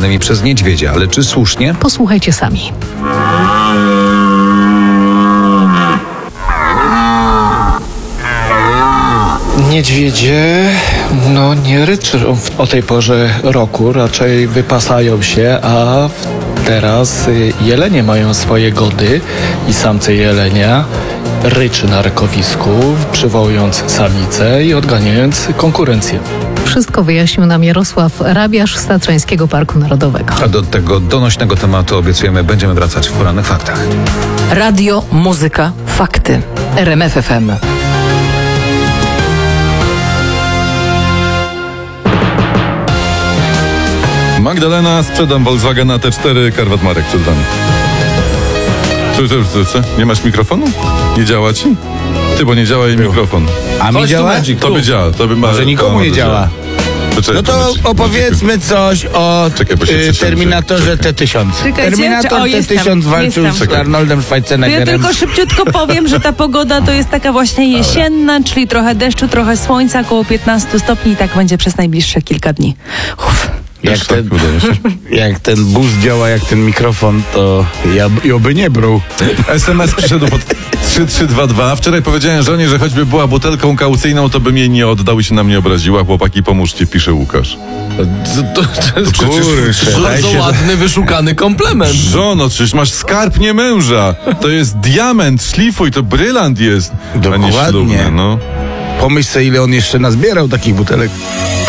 zaatakowanymi przez niedźwiedzia. Ale czy słusznie? Posłuchajcie sami. Niedźwiedzie, nie ryczą o tej porze roku, raczej wypasają się, a teraz jelenie mają swoje gody i samce jelenia ryczy na rykowisku, przywołując samicę i odganiając konkurencję. Wszystko wyjaśnił nam Jarosław Rabiasz z Tatrzańskiego Parku Narodowego. A do tego donośnego tematu obiecujemy, będziemy wracać w porannych faktach. Radio, muzyka, fakty. RMF FM. Magdalena, sprzedam Volkswagena T4, Karwat Marek przed wami. Co? Nie masz mikrofonu? Nie działa ci? Ty, bo nie działa jej mikrofon. A mi działa? Tobie działa. Może nikomu nie działa. Czekaj, No to opowiedzmy coś o Terminatorze T-1000. Terminator T-1000 walczył z Arnoldem Schwarzeneggerem. Ja tylko szybciutko powiem, że ta pogoda to jest taka właśnie jesienna, czyli trochę deszczu, trochę słońca, około 15 stopni i tak będzie przez najbliższe kilka dni. Jak ten bus działa, jak ten mikrofon, to ja by nie brał. SMS przyszedł pod 3322. Wczoraj powiedziałem żonie, że choćby była butelką kaucyjną, to bym jej nie oddał i się na mnie obraziła. Chłopaki, pomóżcie, pisze Łukasz. To jest przecież bardzo ładny, wyszukany komplement. Żono, przecież masz skarb, nie męża. To jest diament, szlifuj, to brylant jest. Dokładnie. A nie ślubny, Pomyśl sobie, ile on jeszcze nazbierał takich butelek.